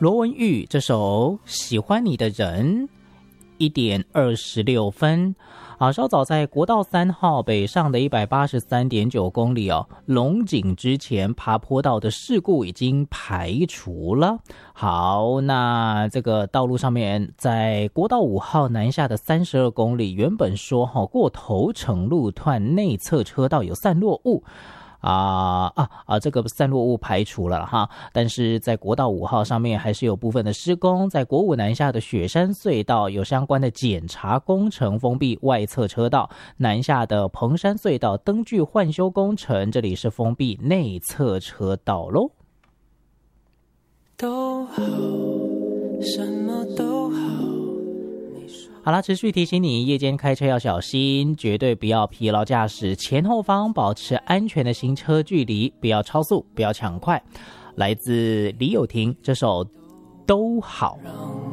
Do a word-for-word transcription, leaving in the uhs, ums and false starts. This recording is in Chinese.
罗文玉这首《喜欢你的人》一点二十六分。啊，稍早在国道三号北上的一百八十三点九公里哦，龙井之前爬坡道的事故已经排除了。好，那这个道路上面，在国道五号南下的三十二公里，原本说哈、哦、过头城路段内侧车道有散落物。啊啊啊！这个散落物排除了哈，但是在国道五号上面还是有部分的施工，在国五南下的雪山隧道有相关的检查工程，封闭外侧车道；南下的彭山隧道灯具换修工程，这里是封闭内侧车道喽。都好，什么都好。好啦，持续提醒你，夜间开车要小心，绝对不要疲劳驾驶，前后方保持安全的行车距离，不要超速，不要抢快。来自李友廷这首《都好》。